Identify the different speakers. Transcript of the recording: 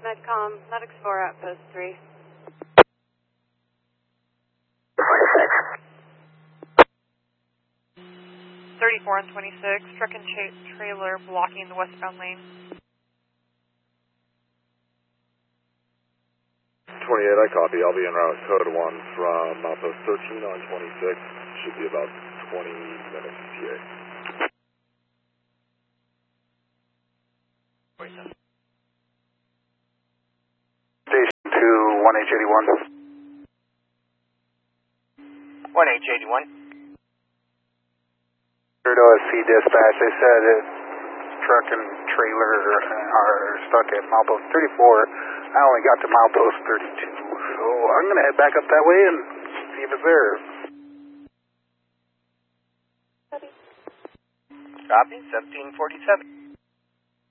Speaker 1: Medcom, Medics 4 at Post 3.
Speaker 2: 34 and 26, truck and trailer blocking the westbound lane.
Speaker 3: 28, I copy. I'll be en route code 1 from Post 13 on 26. Should be about 20 minutes TA.
Speaker 4: 27. Station 2, 1H81.
Speaker 5: 1H81.
Speaker 4: OSC dispatch, they said truck and trailer are stuck at milepost 34. I only got to milepost 32, so I'm going to head back up that way and see if it's there.
Speaker 5: Copy, 1747.